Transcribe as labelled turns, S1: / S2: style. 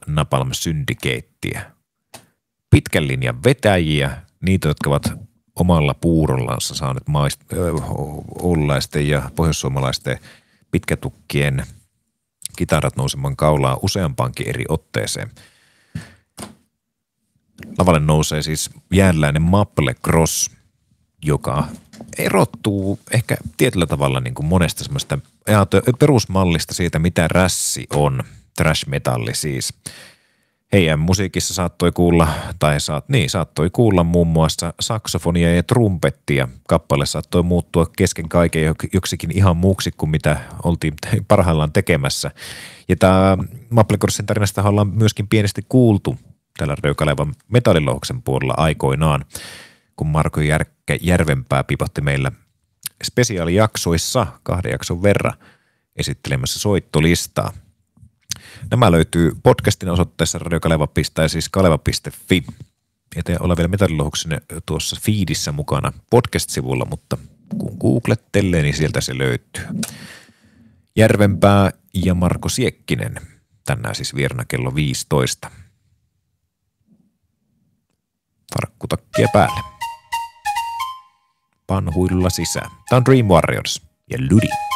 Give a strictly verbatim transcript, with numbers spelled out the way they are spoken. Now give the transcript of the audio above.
S1: Napalm Syndicatea. Pitkän linjan vetäjiä, niitä, jotka ovat omalla puurollansa saaneet maist- oululaisten ja pohjoissuomalaisten pitkätukkien kitarat nousemaan kaulaan useampaankin eri otteeseen. Lavalle nousee siis jäänläinen Maple Cross, joka erottuu ehkä tietyllä tavalla niin kuin monesta semmoista perusmallista siitä, mitä rässi on, thrash metalli siis. Heidän musiikissa saattoi kuulla, tai saat, niin, saattoi kuulla muun muassa saksofonia ja trumpettia. Kappale saattoi muuttua kesken kaiken joksikin ihan muuksi kuin mitä oltiin parhaillaan tekemässä. Ja tämä Maple Crossin tarinasta ollaan myöskin pienesti kuultu tällä Röykalevan metallilohksen puolella aikoinaan, kun Marko Järkkä Järvenpää pipotti meillä spesiaalijaksoissa kahden jakson verran esittelemässä soittolistaa. Nämä löytyy podcastin osoitteessa radiokaleva piste siis kaleva piste fi. Ja te ollaan vielä metallilohksen tuossa feedissä mukana podcast-sivulla, mutta kun googlettelee, niin sieltä se löytyy. Järvenpää ja Marko Siekkinen. Tänään siis vierna kello viisitoista. Farkkutakkia päälle. Panhuilulla sisään. Tämä on Dream Warriors ja Ludi.